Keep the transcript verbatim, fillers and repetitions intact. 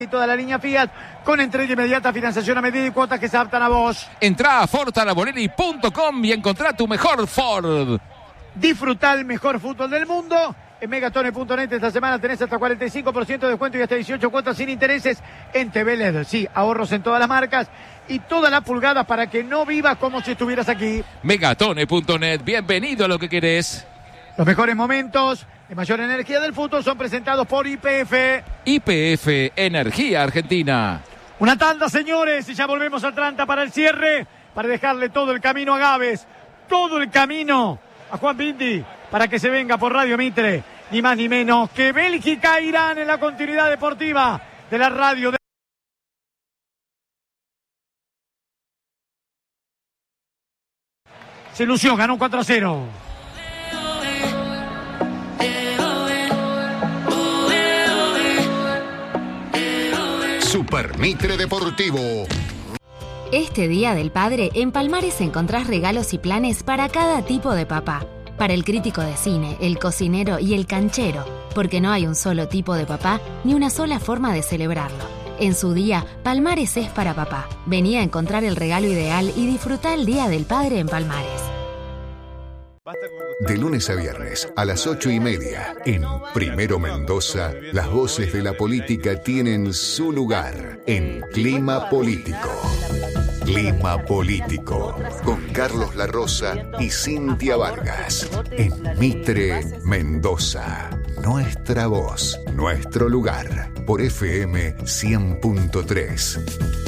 Y toda la línea Fiat con entrega inmediata, financiación a medida y cuotas que se adaptan a vos. Entrá a ford talaborelli punto com y encontrá tu mejor Ford. Disfrutá el mejor fútbol del mundo. En megatone punto net esta semana tenés hasta cuarenta y cinco por ciento de descuento y hasta dieciocho cuotas sin intereses en T V L E D. Sí, ahorros en todas las marcas y todas las pulgadas para que no vivas como si estuvieras aquí. megatone punto net, bienvenido a lo que querés. Los mejores momentos de mayor energía del fútbol son presentados por Y P F. Y P F, Energía Argentina. Una tanda, señores, y ya volvemos a Atlanta para el cierre, para dejarle todo el camino a Gávez, todo el camino a Juan Bindi, para que se venga por Radio Mitre, ni más ni menos que Bélgica e Irán en la continuidad deportiva de la radio de... Se lució, ganó cuatro a cero. Super Mitre Deportivo. Este Día del Padre, en Palmares encontrás regalos y planes para cada tipo de papá. Para el crítico de cine, el cocinero y el canchero, porque no hay un solo tipo de papá ni una sola forma de celebrarlo. En su día, Palmares es para papá. Vení a encontrar el regalo ideal y disfrutá el Día del Padre en Palmares. De lunes a viernes a las ocho y media, en Primero Mendoza, las voces de la política tienen su lugar en Clima Político. Clima Político, con Carlos La Rosa y Cintia Vargas, en Mitre Mendoza. Nuestra voz, nuestro lugar, por F M cien punto tres.